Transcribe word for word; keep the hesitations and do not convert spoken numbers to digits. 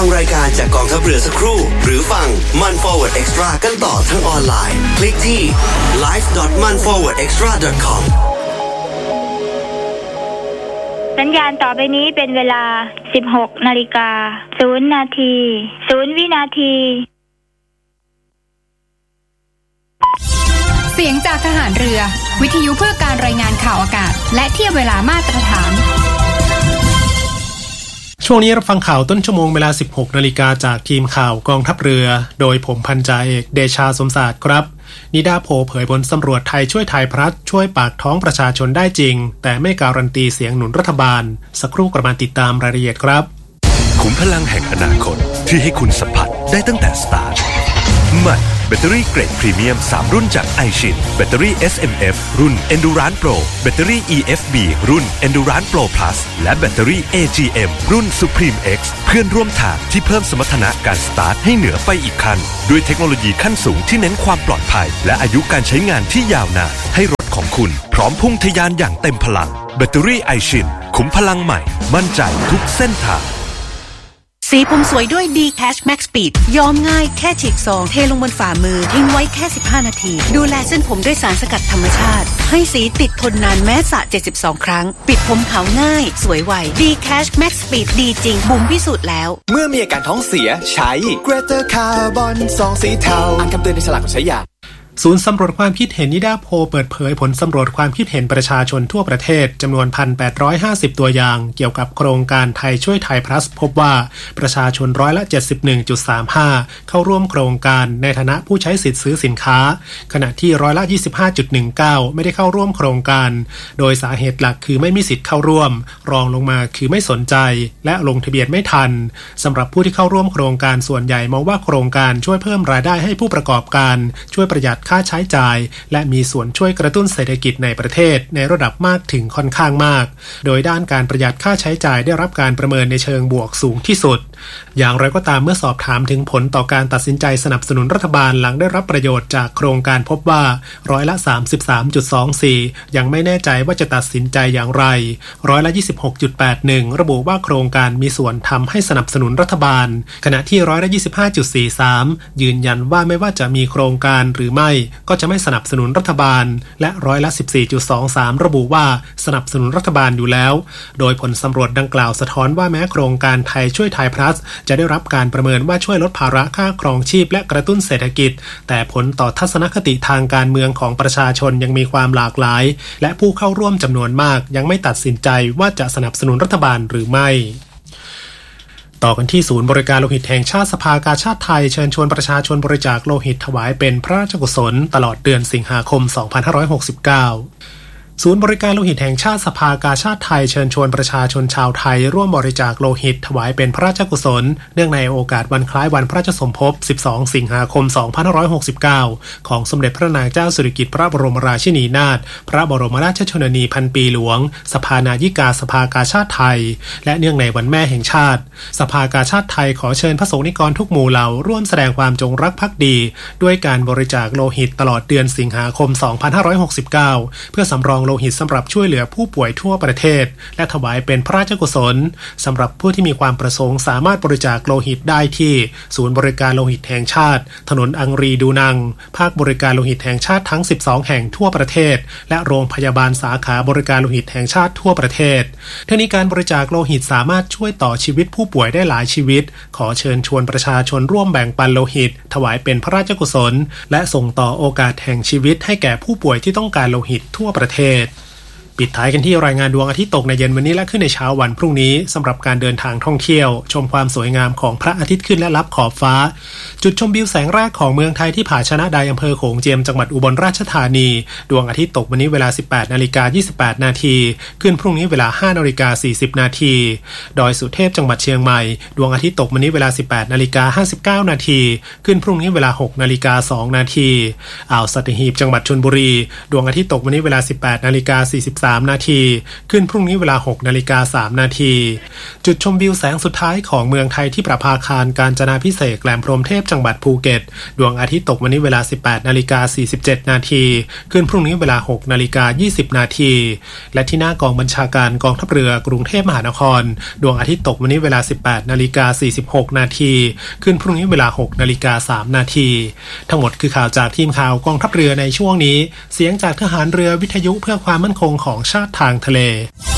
งรายการจากกองทัพเรือสักครู่หรือฟังมัน Forward Extra กันต่อทั้งออนไลน์คลิกที่ ไลฟ์ ดอท มัน ฟอร์เวิร์ด เอ็กซ์ตร้า ดอท คอมสัญญาณต่อไปนี้เป็นเวลา สิบหกนาฬิกาศูนย์นาทีศูนย์วินาทีเสียงจากทหารเรือวิทยุเพื่อการรายงานข่าวอากาศและเทียบเวลามาตรฐานช่วงนี้รับฟังข่าวต้นชั่วโมงเวลา สิบหกนาฬิกาจากทีมข่าวกองทัพเรือโดยผมพันจ่าเอกเดชาสมศาสตร์ครับนิดาโพเผยผลสำรวจไทยช่วยไทยพลัสช่วยปากท้องประชาชนได้จริงแต่ไม่การันตีเสียงหนุนรัฐบาลสักครู่กลับมาติดตามรายละเอียดครับขุมพลังแห่งอนาคตที่ให้คุณสัมผัสได้ตั้งแต่สตาร์ทใหม่แบตเตอรี่เกรดพรีเมียมสามรุ่นจาก iShin แบตเตอรี่ เอส เอ็ม เอฟ รุ่น Endurance Pro แบตเตอรี่ อี เอฟ บี รุ่น Endurance Pro Plus และแบตเตอรี่ เอ จี เอ็ม รุ่น Supreme X เพื่อนร่วมทางที่เพิ่มสมรรถนะการสตาร์ทให้เหนือไปอีกขั้นด้วยเทคโนโลยีขั้นสูงที่เน้นความปลอดภัยและอายุการใช้งานที่ยาวนานให้รถของคุณพร้อมพุ่งทะยานอย่างเต็มพลังแบตเตอรี่ iShin ขุมพลังใหม่มั่นใจทุกเส้นทางสีผมสวยด้วย D Cash Max Speed ย้อมง่ายแค่ฉีกซองเทลงบนฝ่ามือทิ้งไว้แค่สิบห้านาทีดูแลเส้นผมด้วยสารสกัดธรรมชาติให้สีติดทนนานแม้สระเจ็ดสิบสองครั้งปิดผมขาวง่ายสวยไว D Cash Max Speed ดีจริงบุ๋มพิสูจน์แล้วเมื่อมีอาการท้องเสียใช้ Greater Carbon ซองสีเทาอ่านคำเตือนในฉลากก่อนใช้ยาศูนย์สำรวจความคิดเห็นนิดาโพเปิดเผยผลสำรวจความคิดเห็นประชาชนทั่วประเทศจำนวน หนึ่งพันแปดร้อยห้าสิบ ตัวอย่างเกี่ยวกับโครงการไทยช่วยไทย plus พบว่าประชาชนร้อยละ เจ็ดสิบเอ็ดจุดสามห้า เข้าร่วมโครงการในฐานะผู้ใช้สิทธิ์ซื้อสินค้าขณะที่ร้อยละ ยี่สิบห้าจุดหนึ่งเก้า ไม่ได้เข้าร่วมโครงการโดยสาเหตุหลักคือไม่มีสิทธิ์เข้าร่วมรองลงมาคือไม่สนใจและลงทะเบียนไม่ทันสำหรับผู้ที่เข้าร่วมโครงการส่วนใหญ่มองว่าโครงการช่วยเพิ่มรายได้ให้ผู้ประกอบการช่วยประหยัดค่าใช้จ่ายและมีส่วนช่วยกระตุ้นเศรษฐกิจในประเทศในระดับมากถึงค่อนข้างมากโดยด้านการประหยัดค่าใช้จ่ายได้รับการประเมินในเชิงบวกสูงที่สุดอย่างไรก็ตามเมื่อสอบถามถึงผลต่อการตัดสินใจสนับสนุนรัฐบาลหลังได้รับประโยชน์จากโครงการพบว่าร้อยละ สามสิบสามจุดสองสี่ ยังไม่แน่ใจว่าจะตัดสินใจอย่างไรร้อยละ ยี่สิบหกจุดแปดหนึ่ง ระบุว่าโครงการมีส่วนทำให้สนับสนุนรัฐบาลขณะที่ร้อยละ ยี่สิบห้าจุดสี่สาม ยืนยันว่าไม่ว่าจะมีโครงการหรือไม่ก็จะไม่สนับสนุนรัฐบาลและร้อยละ สิบสี่จุดสองสาม ระบุว่าสนับสนุนรัฐบาลอยู่แล้วโดยผลสำรวจดังกล่าวสะท้อนว่าแม้โครงการไทยช่วยไทย plus จะได้รับการประเมินว่าช่วยลดภาระค่าครองชีพและกระตุ้นเศรษฐกิจแต่ผลต่อทัศนคติทางการเมืองของประชาชนยังมีความหลากหลายและผู้เข้าร่วมจำนวนมากยังไม่ตัดสินใจว่าจะสนับสนุนรัฐบาลหรือไม่ต่อกันที่ศูนย์บริการโลหิตแห่งชาติสภากาชาดไทยเชิญชวนประชาชนบริจาคโลหิตถวายเป็นพระราชกุศลตลอดเดือนสิงหาคมสองพันห้าร้อยหกสิบเก้าศูนย์บริการโลหิตแห่งชาติสภากาชาดไทยเชิญชวนประชาชนชาวไทยร่วมบริจาคโลหิตถวายเป็นพระราชกุศลเนื่องในโอกาสวันคล้ายวันพระราชสมภพสิบสองสิงหาคมสองพันห้าร้อยหกสิบเก้าของสมเด็จพระนางเจ้าสิริกิติ์พระบรมราชินีนาถพระบรมราชชนนีพันปีหลวงสภานายิกาสภากาชาดไทยและเนื่องในวันแม่แห่งชาติสภากาชาดไทยขอเชิญพระสงฆ์นิกรทุกหมู่เหล่าร่วมแสดงความจงรักภักดีด้วยการบริจาคโลหิตตลอดเดือนสิงหาคมสองพันห้าร้อยหกสิบเก้าเพื่อสำรองโลหิตสำหรับช่วยเหลือผู้ป่วยทั่วประเทศและถวายเป็นพระราชกุศลสำหรับผู้ที่มีความประสงค์สามารถบริจาคโลหิตได้ที่ศูนย์บริการโลหิตแห่งชาติถนนอังรีดูนังภาคบริการโลหิตแห่งชาติทั้งสิบสองแห่งทั่วประเทศและโรงพยาบาลสาขาบริการโลหิตแห่งชาติทั่วประเทศทั้งนี้การบริจาคโลหิตสามารถช่วยต่อชีวิตผู้ป่วยได้หลายชีวิตขอเชิญชวนประชาชนร่วมแบ่งปันโลหิตถวายเป็นพระราชกุศลและส่งต่อโอกาสแห่งชีวิตให้แก่ผู้ป่วยที่ต้องการโลหิตทั่วประเทศปิดท้ายกันที่รายงานดวงอาทิตย์ตกในเย็นวันนี้และขึ้นในเช้าวันพรุ่งนี้สำหรับการเดินทางท่องเที่ยวชมความสวยงามของพระอาทิตย์ขึ้นและลับขอบฟ้าจุดชมวิวแสงแรกของเมืองไทยที่ผาชนะไดอำเภอโขงเจียมจังหวัดอุบลราชธานีดวงอาทิตย์ตกวันนี้เวลา สิบแปดนาฬิกายี่สิบแปดนาทีขึ้นพรุ่งนี้เวลา ห้านาฬิกาสี่สิบนาทีดอยสุเทพจังหวัดเชียงใหม่ดวงอาทิตย์ตกวันนี้เวลา สิบแปดนาฬิกาห้าสิบเก้านาทีขึ้นพรุ่งนี้เวลา หกนาฬิกาสองนาทีอ่าวสัตหีบจังหวัดชลบุรีดวงอาทิตย์ตกวันนี้เวลา สิบแปดนาฬิกาสี่สิบสาามนาทีขึ้นพรุ่งนี้เวลา หกนาฬิกาสามนาทีจุดชมวิวแสงสุดท้ายของเมืองไทยที่ประภาคารกาญจนาภิเษกแหลมพรหมเทพจังหวัดภูเก็ตดวงอาทิตย์ตกวันนี้เวลา สิบแปดนาฬิกาสี่สิบเจ็ดนาทีขึ้นพรุ่งนี้เวลา หกนาฬิกายี่สิบนาทีและที่หน้ากองบัญชาการกองทัพเรือกรุงเทพมหานครดวงอาทิตย์ตกวันนี้เวลา สิบแปดนาฬิกาสี่สิบหกนาทีขึ้นพรุ่งนี้เวลา หกนาฬิกาสามนาทีทั้งหมดคือข่าวจากทีมข่าวกองทัพเรือในช่วงนี้เสียงจากทหารเรือวิทยุเพื่อความมั่นคงของชาติทางทะเล